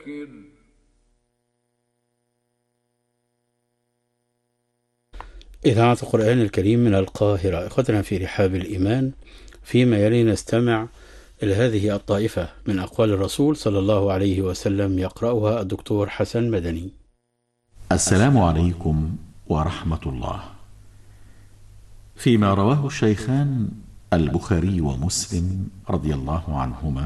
إذاعة القرآن الكريم من القاهرة. إخوتنا في رحاب الإيمان، فيما يلي نستمع إلى هذه الطائفة من أقوال الرسول صلى الله عليه وسلم، يقرأها الدكتور حسن مدني. السلام عليكم ورحمة الله. فيما رواه الشيخان البخاري ومسلم رضي الله عنهما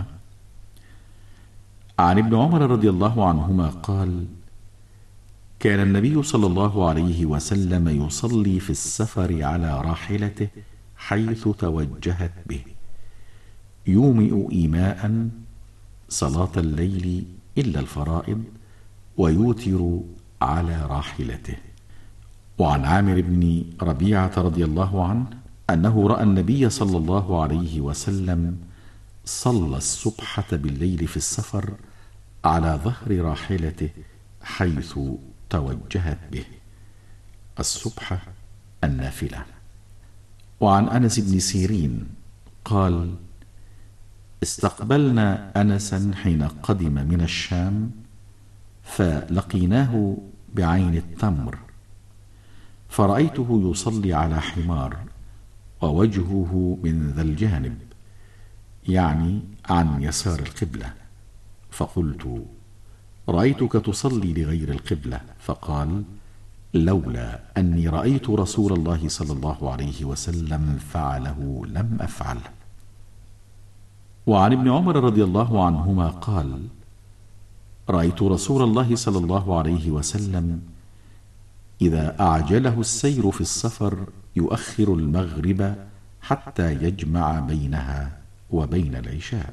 عن ابن عمر رضي الله عنهما قال: كان النبي صلى الله عليه وسلم يصلي في السفر على راحلته حيث توجهت به، يومئ إيماء صلاة الليل إلا الفرائض، ويوتر على راحلته. وعن عامر بن ربيعة رضي الله عنه أنه رأى النبي صلى الله عليه وسلم صلى الصبحة بالليل في السفر على ظهر راحلته حيث توجهت به. الصبحة النافلة. وعن أنس بن سيرين قال: استقبلنا أنسا حين قدم من الشام، فلقيناه بعين التمر، فرأيته يصلي على حمار ووجهه من ذا الجانب، يعني عن يسار القبلة، فقلت: رأيتك تصلي لغير القبلة. فقال: لولا أني رأيت رسول الله صلى الله عليه وسلم فعله لم أفعله. وعن ابن عمر رضي الله عنهما قال: رأيت رسول الله صلى الله عليه وسلم إذا أعجله السير في السفر يؤخر المغرب حتى يجمع بينها وبين العشاء.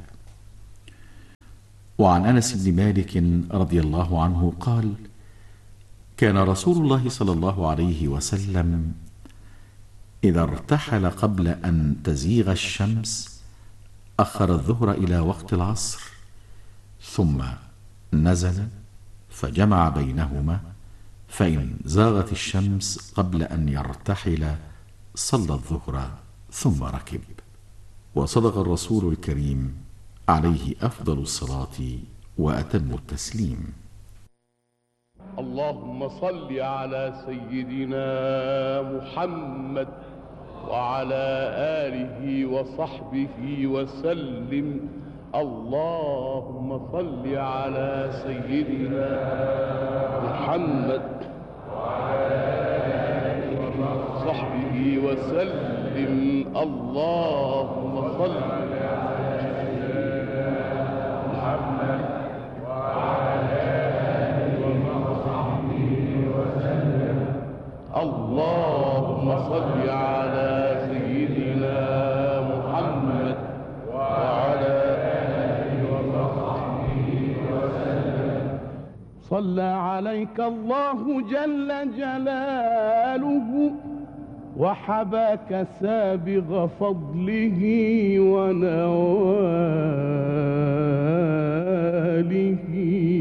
وعن أنس بن مالك رضي الله عنه قال: كان رسول الله صلى الله عليه وسلم إذا ارتحل قبل أن تزيغ الشمس أخر الظهر إلى وقت العصر، ثم نزل فجمع بينهما، فإن زاغت الشمس قبل أن يرتحل صلى الظهر ثم ركب. وصدق الرسول الكريم عليه أفضل الصلاة وأتم التسليم. اللهم صل على سيدنا محمد وعلى آله وصحبه وسلم. اللهم صل على سيدنا محمد وعلى آله وصحبه وسلم. اللهم صل على سيدنا محمد وعلى آله وصحبه وسلم. اللهم صل على سيدنا محمد وعلى آله وصحبه وسلم. صلى عليك الله جل جلاله وحباك سابغ فضله ونواله.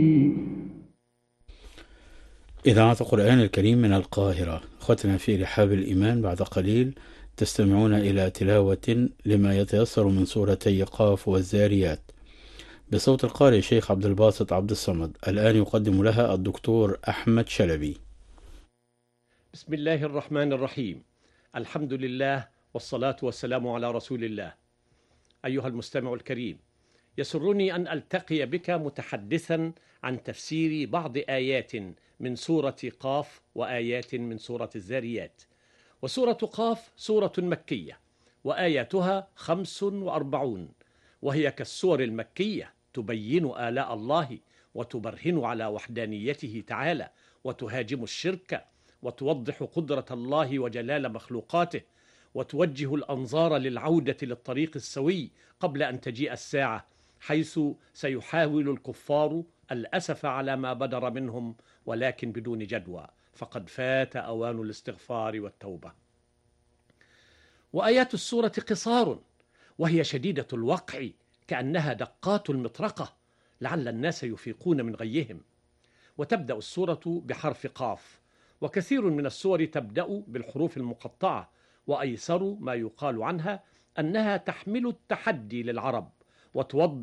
إذاعة القرآن الكريم من القاهرة. أخوتنا في رحاب الإيمان، بعد قليل تستمعون إلى تلاوة لما يتيسر من سورتي قاف والزاريات بصوت القارئ الشيخ عبد الباسط عبد الصمد. الآن يقدم لها الدكتور أحمد شلبي. بسم الله الرحمن الرحيم. الحمد لله والصلاة والسلام على رسول الله. أيها المستمع الكريم، يسرني أن ألتقي بك متحدثا عن تفسير بعض آيات من سورة قاف وآيات من سورة الزاريات. وسورة قاف سورة مكية وآياتها 45، وهي كالسور المكية تبين آلاء الله وتبرهن على وحدانيته تعالى، وتهاجم الشرك، وتوضح قدرة الله وجلال مخلوقاته، وتوجه الأنظار للعودة للطريق السوي قبل أن تجيء الساعة، حيث سيحاول الكفار الأسف على ما بدر منهم، ولكن بدون جدوى، فقد فات أوان الاستغفار والتوبة. وآيات السورة قصار، وهي شديدة الوقع كأنها دقات المطرقة، لعل الناس يفيقون من غيهم. وتبدأ السورة بحرف قاف، وكثير من السور تبدأ بالحروف المقطعة، وأيسر ما يقال عنها أنها تحمل التحدي للعرب، وتوضح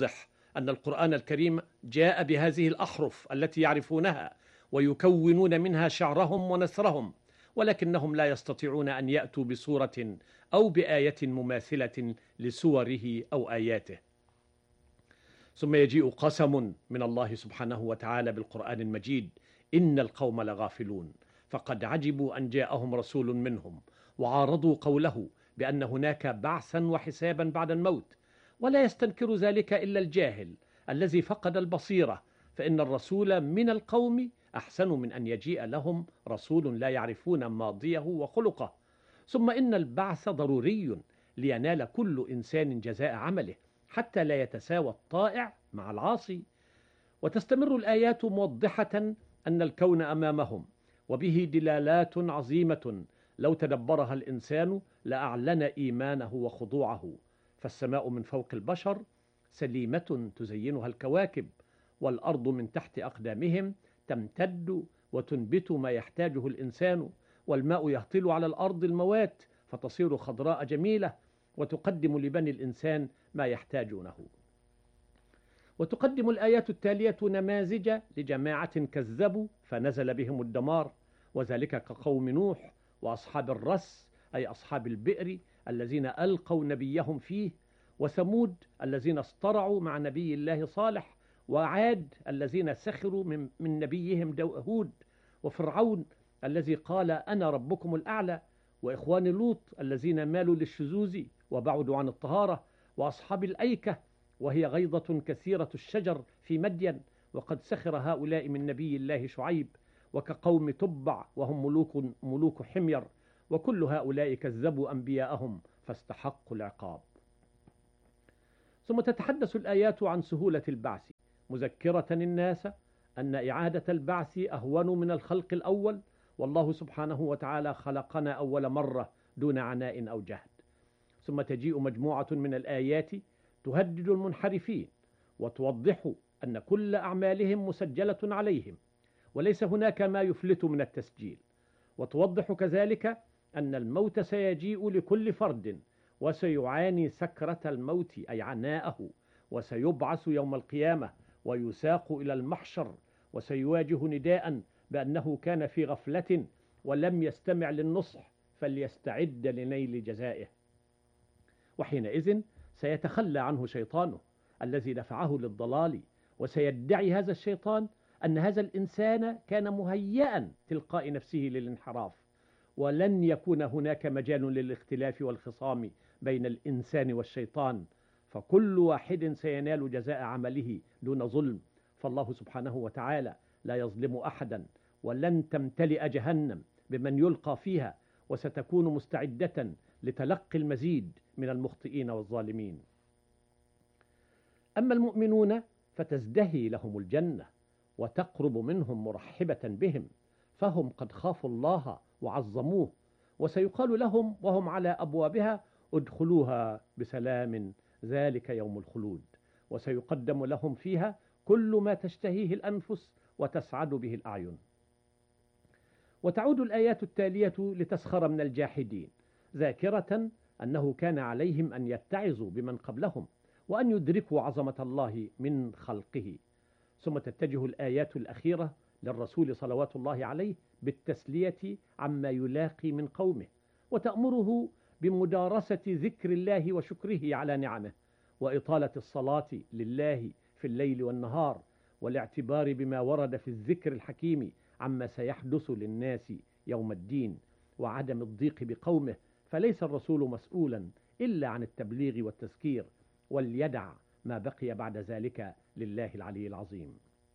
أن القرآن الكريم جاء بهذه الأحرف التي يعرفونها ويكونون منها شعرهم ونثرهم، ولكنهم لا يستطيعون أن يأتوا بصورة أو بآية مماثلة لسوره أو آياته. ثم يجيء قسم من الله سبحانه وتعالى بالقرآن المجيد: إن القوم لغافلون، فقد عجبوا أن جاءهم رسول منهم وعارضوا قوله بأن هناك بعثا وحسابا بعد الموت، ولا يستنكر ذلك إلا الجاهل الذي فقد البصيرة، فإن الرسول من القوم أحسن من أن يجيء لهم رسول لا يعرفون ماضيه وخلقه. ثم إن البعث ضروري لينال كل إنسان جزاء عمله، حتى لا يتساوى الطائع مع العاصي. وتستمر الآيات موضحة أن الكون أمامهم، وبه دلالات عظيمة لو تدبرها الإنسان لأعلن إيمانه وخضوعه. فالسماء من فوق البشر سليمة تزينها الكواكب، والأرض من تحت أقدامهم تمتد وتنبت ما يحتاجه الإنسان، والماء يهطل على الأرض الموات فتصير خضراء جميلة، وتقدم لبني الإنسان ما يحتاجونه. وتقدم الآيات التالية نماذج لجماعة كذبوا فنزل بهم الدمار، وذلك كقوم نوح وأصحاب الرس أي أصحاب البئر الذين ألقوا نبيهم فيه، وثمود الذين اصطرعوا مع نبي الله صالح، وعاد الذين سخروا من نبيهم هود، وفرعون الذي قال أنا ربكم الأعلى، وإخوان لوط الذين مالوا للشذوذ وبعدوا عن الطهارة، وأصحاب الأيكة وهي غيضة كثيرة الشجر في مدين، وقد سخر هؤلاء من نبي الله شعيب، وكقوم تبع وهم ملوك حمير، وكل هؤلاء كذبوا أنبياءهم فاستحقوا العقاب. ثم تتحدث الآيات عن سهولة البعث، مذكرة الناس أن إعادة البعث أهون من الخلق الأول، والله سبحانه وتعالى خلقنا أول مرة دون عناء أو جهد. ثم تجيء مجموعة من الآيات تهدد المنحرفين وتوضح أن كل أعمالهم مسجلة عليهم، وليس هناك ما يفلت من التسجيل، وتوضح كذلك أن الموت سيجيء لكل فرد، وسيعاني سكرة الموت أي عناءه، وسيبعث يوم القيامة ويساق إلى المحشر، وسيواجه نداء بأنه كان في غفلة ولم يستمع للنصح فليستعد لنيل جزائه. وحينئذ سيتخلى عنه شيطانه الذي دفعه للضلال، وسيدعي هذا الشيطان أن هذا الإنسان كان مهيئا تلقاء نفسه للانحراف، ولن يكون هناك مجال للاختلاف والخصام بين الإنسان والشيطان، فكل واحد سينال جزاء عمله دون ظلم، فالله سبحانه وتعالى لا يظلم أحدا، ولن تمتلئ جهنم بمن يلقى فيها، وستكون مستعدة لتلقي المزيد من المخطئين والظالمين. أما المؤمنون فتزدهي لهم الجنة وتقرب منهم مرحبة بهم، فهم قد خافوا الله وعظموه، وسيقال لهم وهم على أبوابها ادخلوها بسلام ذلك يوم الخلود، وسيقدم لهم فيها كل ما تشتهيه الأنفس وتسعد به الأعين. وتعود الآيات التالية لتسخر من الجاحدين، ذاكرة أنه كان عليهم أن يتعظوا بمن قبلهم وأن يدركوا عظمة الله من خلقه. ثم تتجه الآيات الأخيرة للرسول صلوات الله عليه بالتسلية عما يلاقي من قومه، وتأمره بمدارسة ذكر الله وشكره على نعمه، وإطالة الصلاة لله في الليل والنهار، والاعتبار بما ورد في الذكر الحكيم عما سيحدث للناس يوم الدين، وعدم الضيق بقومه، فليس الرسول مسؤولا إلا عن التبليغ والتذكير، وليدع ما بقي بعد ذلك لله العلي العظيم.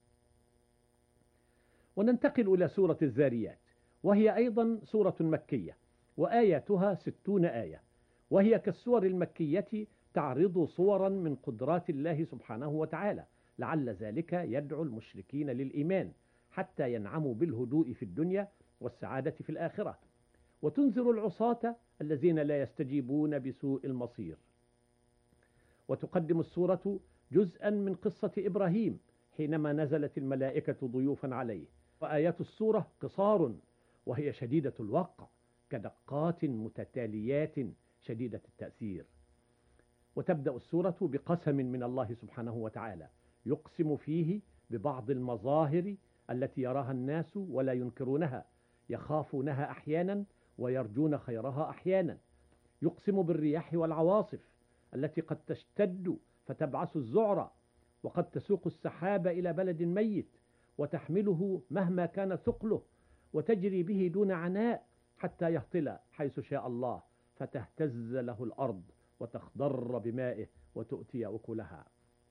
وننتقل إلى سورة الذاريات، وهي أيضا سورة مكية، وآياتها 60 آية، وهي كالسور المكية تعرض صورا من قدرات الله سبحانه وتعالى، لعل ذلك يدعو المشركين للإيمان حتى ينعموا بالهدوء في الدنيا والسعادة في الآخرة، وتنذر العصاة الذين لا يستجيبون بسوء المصير. وتقدم السورة جزءا من قصة إبراهيم حينما نزلت الملائكة ضيوفا عليه، وآيات السورة قصار وهي شديدة الوقع كدقات متتاليات شديدة التأثير. وتبدأ السورة بقسم من الله سبحانه وتعالى يقسم فيه ببعض المظاهر التي يراها الناس ولا ينكرونها، يخافونها أحيانا ويرجون خيرها أحيانا. يقسم بالرياح والعواصف التي قد تشتد فتبعث الذعر، وقد تسوق السحاب إلى بلد ميت وتحمله مهما كان ثقله، وتجري به دون عناء حتى يهطل حيث شاء الله، فتهتز له الأرض وتخضر بمائه وتؤتي أكلها.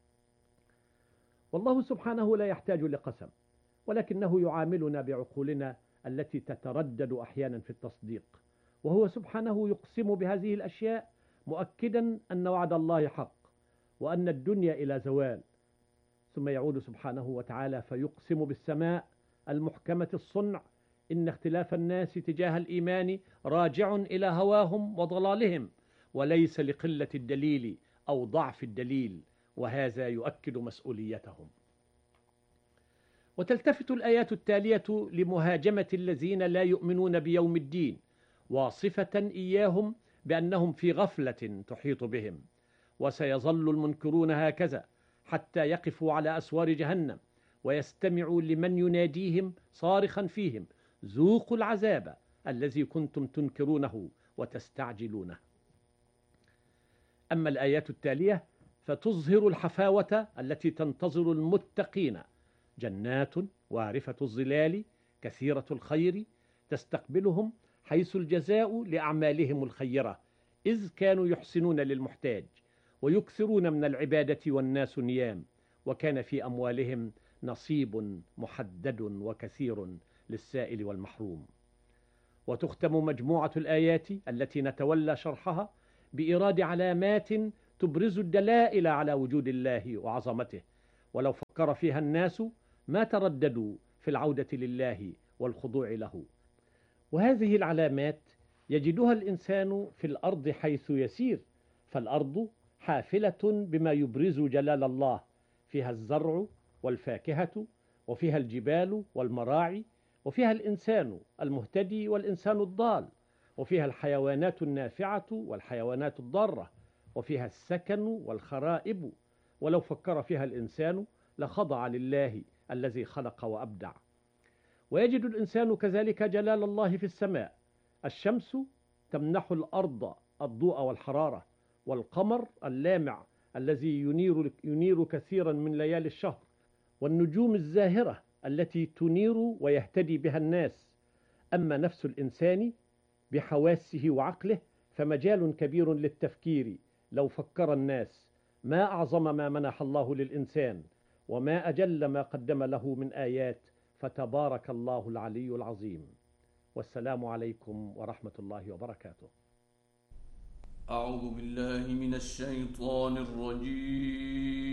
والله سبحانه لا يحتاج لقسم، ولكنه يعاملنا بعقولنا التي تتردد أحيانا في التصديق، وهو سبحانه يقسم بهذه الأشياء مؤكدا أن وعد الله حق، وأن الدنيا إلى زوال. ثم يعود سبحانه وتعالى فيقسم بالسماء المحكمة الصنع إن اختلاف الناس تجاه الإيمان راجع إلى هواهم وضلالهم، وليس لقلة الدليل أو ضعف الدليل، وهذا يؤكد مسؤوليتهم. وتلتفت الآيات التالية لمهاجمة الذين لا يؤمنون بيوم الدين، واصفة إياهم بأنهم في غفلة تحيط بهم، وسيظل المنكرون هكذا حتى يقفوا على أسوار جهنم ويستمعوا لمن يناديهم صارخا فيهم: ذوقوا العذاب الذي كنتم تنكرونه وتستعجلونه. أما الآيات التالية فتظهر الحفاوة التي تنتظر المتقين: جنات وارفة الظلال كثيرة الخير تستقبلهم حيث الجزاء لأعمالهم الخيرة، إذ كانوا يحسنون للمحتاج ويكثرون من العبادة والناس نيام، وكان في أموالهم نصيب محدد وكثير للسائل والمحروم. وتختم مجموعة الآيات التي نتولى شرحها بإيراد علامات تبرز الدلائل على وجود الله وعظمته، ولو فكر فيها الناس ما ترددوا في العودة لله والخضوع له. وهذه العلامات يجدها الإنسان في الأرض حيث يسير، فالأرض حافلة بما يبرز جلال الله، فيها الزرع والفاكهة، وفيها الجبال والمراعي، وفيها الإنسان المهتدي والإنسان الضال، وفيها الحيوانات النافعة والحيوانات الضارة، وفيها السكن والخرائب. ولو فكر فيها الإنسان لخضع لله الذي خلق وأبدع. ويجد الإنسان كذلك جلال الله في السماء: الشمس تمنح الأرض الضوء والحرارة، والقمر اللامع الذي ينير كثيرا من ليالي الشهر، والنجوم الزاهرة التي تنير ويهتدي بها الناس. أما نفس الإنسان بحواسه وعقله فمجال كبير للتفكير، لو فكر الناس ما أعظم ما منح الله للإنسان، وما أجل ما قدم له من آيات، فتبارك الله العلي العظيم. والسلام عليكم ورحمة الله وبركاته. أعوذ بالله من الشيطان الرجيم.